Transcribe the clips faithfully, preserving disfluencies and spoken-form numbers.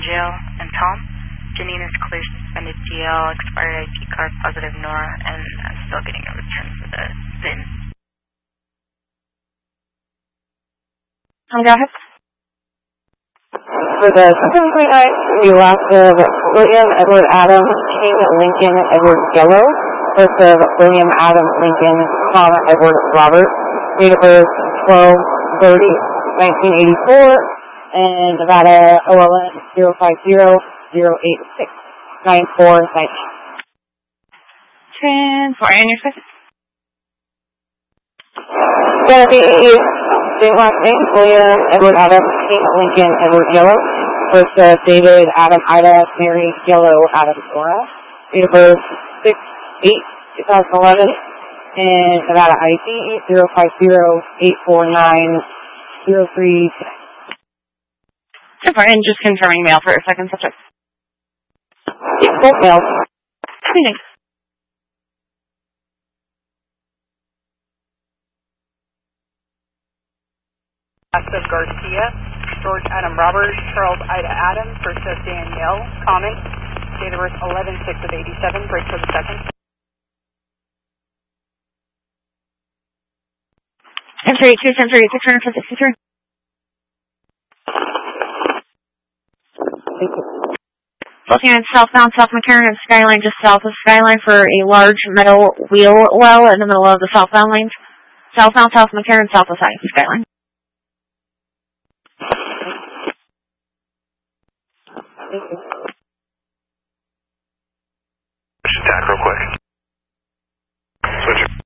L, and Tom. Janine is clear suspended G L, expired I P card, positive Nora, and I'm still getting a return for the V I N. Um, go ahead. For the seven point nine, we lost of William Edward Adam King Lincoln Edward Yellow versus William Adam Lincoln Tom Edward Robert, date of birth twelve thirty nineteen eighty-four, and Nevada O L N zero five zero zero eight six nine four nine. Transfer, and your second? Gonna same last name, William Edward Adam King Lincoln Edward Yellow versus David Adam Ida Mary Yellow Adam Nora, date of birth six eight twenty eleven, and Nevada I D zero five zero eight four nine zero three six. Transfer, and just confirming mail for a second subject. Yeah, both mails. Thanks. Asta Garcia, George Adam Roberts, Charles Ida Adams versus Danielle Common, date of birth eleven six of eighty-seven, break for the second. ten three eight two, ten three eight six, one sixty-three. Looking at southbound South McCarran and Skyline, just south of Skyline for a large metal wheel well in the middle of the southbound lanes. Southbound South McCarran, south of Skyline. Attack real quick. Switch it.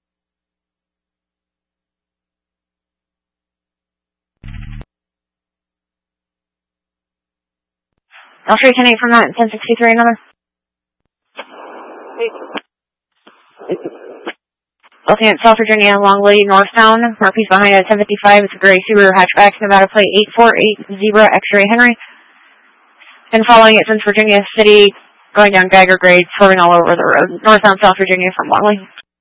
I'll three ten eight from that, ten sixty-three another. Looking at South Virginia, Longley, Northtown, Northeast behind at ten fifty-five, it's a gray Subaru hatchback, Nevada plate eight four eight zero X-ray Henry. And following it since Virginia City, going down Geiger grade, swerving all over the road, northbound South Virginia from Longley.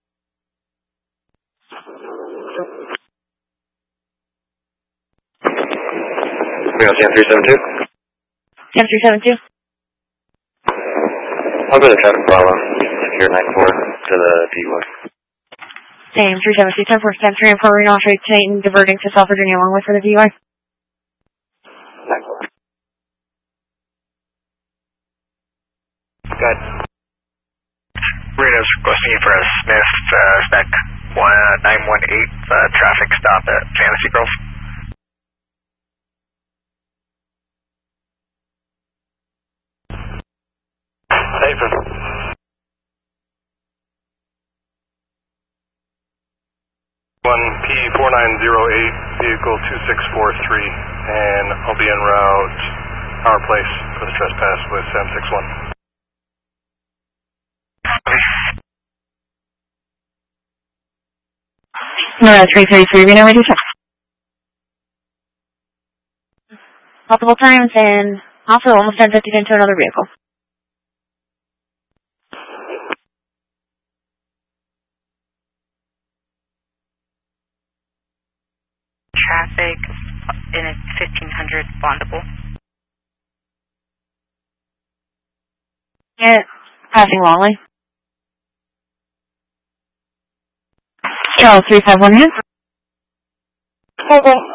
We have ten three seven two. ten three seven two. I'll go to traffic Bravo, secure nine four to the D one. Same, three seven two, ten four, ten three, and four, Reno, straight Satan, diverting to South Virginia, along with for the D Y. nine four. Good. Reno's requesting you for a Smith uh, spec nine one eight uh, traffic stop at Fantasy Girls. Nathan. one P four nine zero eight, vehicle two six four three, and I'll be en route our place for the trespass with Sam six one. No, three thirty-three, Reno, ready to check. Multiple times, and also almost ten fifty into another vehicle. Traffic in a fifteen hundred bondable. Yeah, passing Longley. Charles three five one here. Okay.